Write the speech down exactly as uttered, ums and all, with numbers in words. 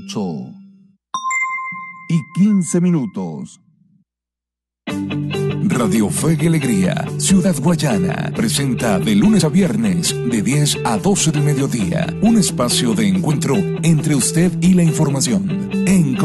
ocho y quince minutos. Radio Fe y Alegría, Ciudad Guayana, presenta de lunes a viernes, de diez a doce del mediodía, un espacio de encuentro entre usted y la información. En